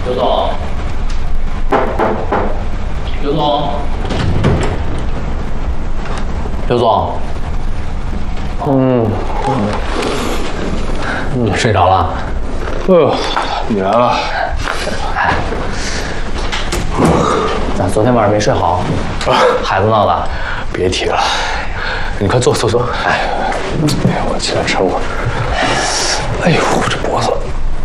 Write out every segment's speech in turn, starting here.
刘总，刘总，刘总，睡着了？ 你来了。 那昨天晚上没睡好，孩子闹的？ 别提了，你快坐。哎，我起来撑会儿。哎呦，这脖子。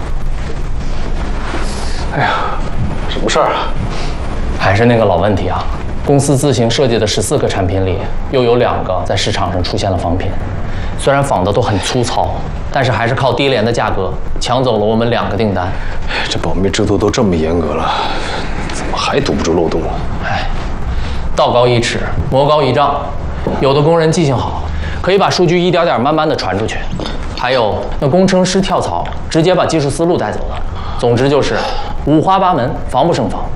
哎呀，什么事儿啊？ 还是那个老问题啊，公司自行设计的14个产品里，又有2个在市场上出现了仿品。虽然仿的都很粗糙，但是还是靠低廉的价格抢走了我们2个订单。 这保密制度都这么严格了，怎么还堵不住漏洞啊？ 哎，道高一尺，魔高一丈。有的工人记性好，可以把数据一点点慢慢的传出去；还有那工程师跳槽，直接把技术思路带走了。总之就是五花八门，防不胜防。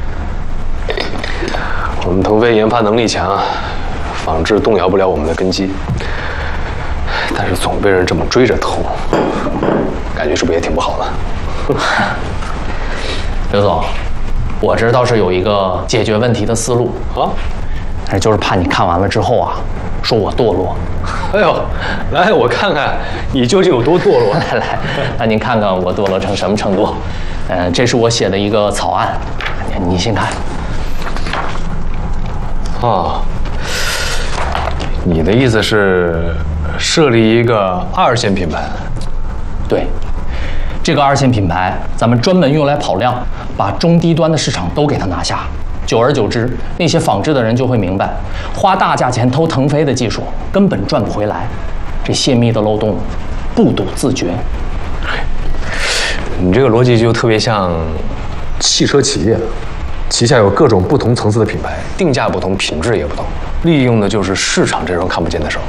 我们腾飞研发能力强，仿制动摇不了我们的根基，但是总被人这么追着偷，感觉是不是也挺不好的？ 刘总，我这倒是有一个解决问题的思路啊，但是就是怕你看完了之后啊，说我堕落。 哎呦，来，我看看你究竟有多堕落。 来，那您看看我堕落成什么程度？这是我写的一个草案，你先看。 哦，你的意思是设立一个2线品牌？ 对，这个2线品牌，咱们专门用来跑量，把中低端的市场都给它拿下。久而久之，那些仿制的人就会明白，花大价钱偷腾飞的技术根本赚不回来。这泄密的漏洞，不堵自觉。 你这个逻辑就特别像汽车企业，旗下有各种不同层次的品牌，定价不同，品质也不同，利用的就是市场这双看不见的手。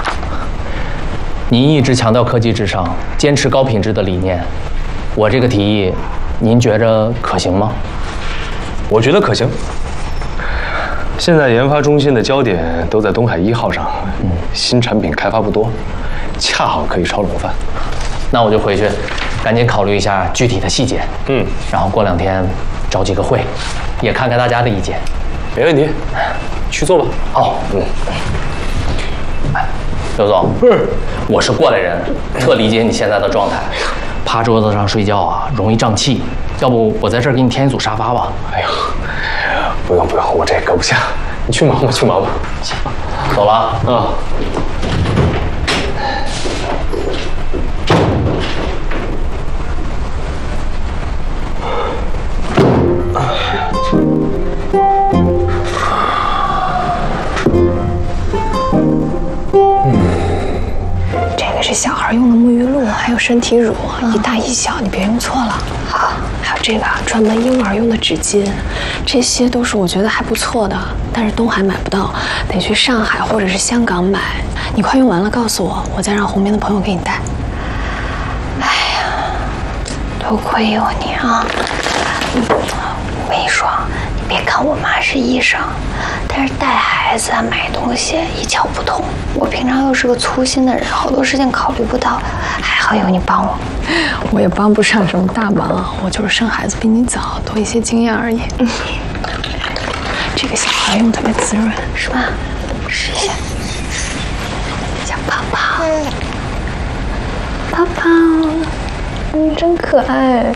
您一直强调科技至上，坚持高品质的理念，我这个提议，您觉着可行吗？ 我觉得可行。现在研发中心的焦点都在东海1号上，新产品开发不多，恰好可以炒冷饭。 那我就回去，赶紧考虑一下具体的细节。然后过2天召集个会，也看看大家的意见。 没问题，去做吧。 好，刘总，我是过来人，特理解你现在的状态。趴桌子上睡觉啊，容易胀气。要不我在这儿给你添一组沙发吧？ 哎呦，不用，我这搁不下。你去忙吧，行， 走了啊。 这个是小孩用的沐浴露，还有身体乳，一大一小，你别用错了。好，还有这个专门婴儿用的纸巾，这些都是我觉得还不错的，但是东海买不到，得去上海或者是香港买。你快用完了告诉我，我再让红棉的朋友给你带。哎呀，多亏有你啊！我跟你说，你别看我妈是医生，但是带孩子啊、买东西一窍不通。我平常又是个粗心的人，好多事情考虑不到，还好有你帮我。我也帮不上什么大忙，我就是生孩子比你早，多一些经验而已。这个小孩用特别滋润，是吧？试一下，小泡泡，泡泡，你真可爱。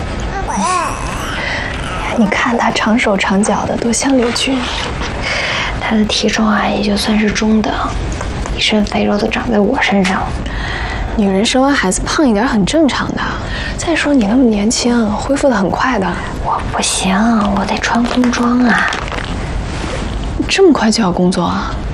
你看他长手长脚的，多像柳俊。他的体重啊，也就算是中等，一身肥肉都长在我身上。女人生完孩子胖一点很正常的。再说你那么年轻，恢复得很快的。我不行，我得穿工装啊。这么快就要工作啊？